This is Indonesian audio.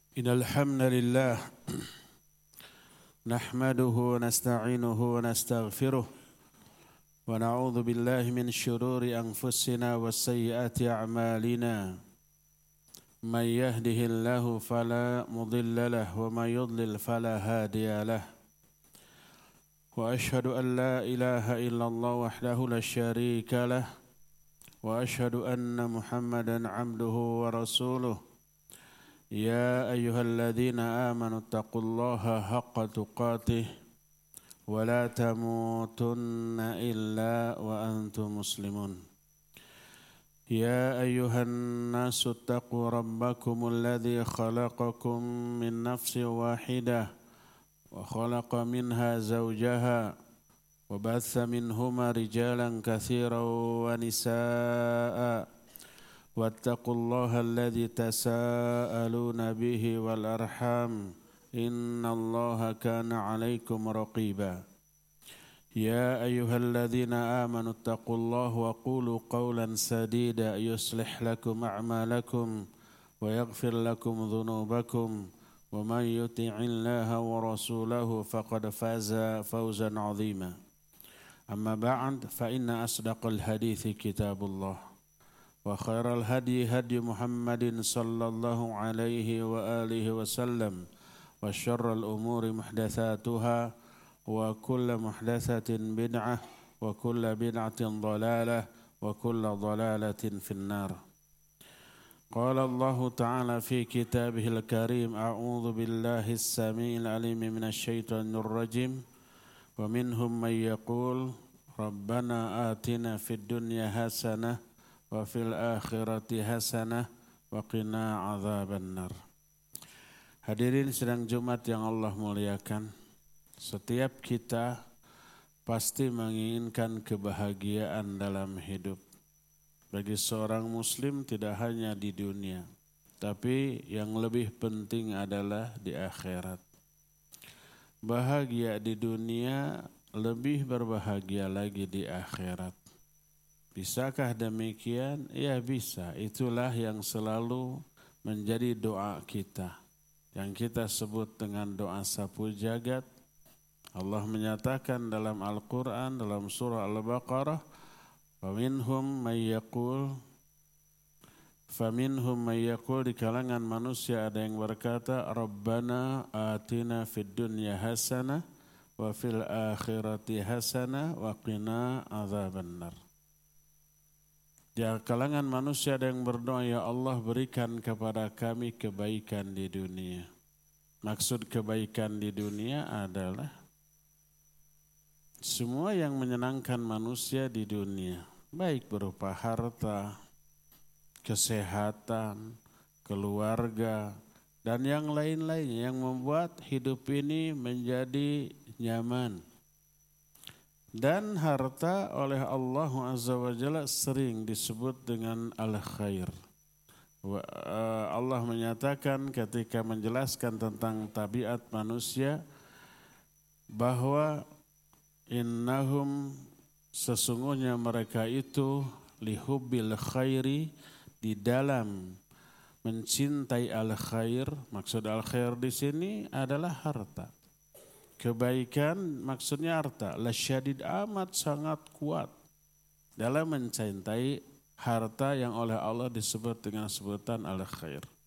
Innal hamdalillah nahmaduhu wa nasta'inuhu wa nastaghfiruh wa na'udzu billahi min shururi anfusina wa sayyiati a'malina may yahdihillahu fala mudilla lahu wa may yudlil fala hadiya lahu wa ashhadu an la ilaha illallah wahdahu la syarika lahu wa ashhadu anna Muhammadan 'abduhu wa rasuluh. Ya ayyuhalladzina amanu taqullaha haqqa tuqatih wa la tamutunna illa wa antum muslimun. Ya ayyuhan nasu taqu rabbakumul ladzi khalaqakum min nafsin wahidah wa khalaqa minha zawjaha wa batha minhuma rijalan katsiran wa nisaa'a. واتقوا الله الذي تساءلون به والأرحام إن الله كان عليكم رقيبا يا أيها الذين آمنوا اتقوا الله وقولوا قولا سديدا يصلح لكم أعمالكم ويغفر لكم ذنوبكم ومن يطع الله ورسوله فقد فاز فوزا عظيما أما بعد فإن أصدق الحديث كتاب الله وخير الهدي هدي محمد صلى الله عليه وآله وسلم وشر الأمور محدثاتها وكل محدثة بدعة وكل بدعة ضلالة وكل ضلالة في النار. قال الله تعالى في كتابه الكريم أعوذ بالله السميع العليم من الشيطان الرجيم ومنهم من يقول ربنا آتنا في الدنيا حسنة wa fil akhirati hasanah wa qina adzabannar. Hadirin sidang Jumat yang Allah muliakan, setiap kita pasti menginginkan kebahagiaan dalam hidup. Bagi seorang muslim tidak hanya di dunia, tapi yang lebih penting adalah di akhirat. Bahagia di dunia, lebih berbahagia lagi di akhirat. Bisakah demikian? Ya bisa. Itulah yang selalu menjadi doa kita, yang kita sebut dengan doa sapu jagat. Allah menyatakan dalam Al-Quran, dalam surah Al-Baqarah, faminhum may yaqul, di kalangan manusia ada yang berkata, Rabbana atina fid dunya hasanah wa fil akhirati hasanah wa qina adzabannar. Di kalangan manusia ada yang berdoa, ya Allah berikan kepada kami kebaikan di dunia. Maksud kebaikan di dunia adalah semua yang menyenangkan manusia di dunia, baik berupa harta, kesehatan, keluarga, dan yang lain-lainnya yang membuat hidup ini menjadi nyaman. Dan harta oleh Allah Azza wa Jalla sering disebut dengan al-khair. Allah menyatakan ketika menjelaskan tentang tabiat manusia bahwa innahum, sesungguhnya mereka itu lihubbil khairi, di dalam mencintai al-khair. Maksud al-khair di sini adalah harta. Kebaikan maksudnya harta, lasyadid, amat sangat kuat dalam mencintai harta yang oleh Allah disebut dengan sebutan al-khair.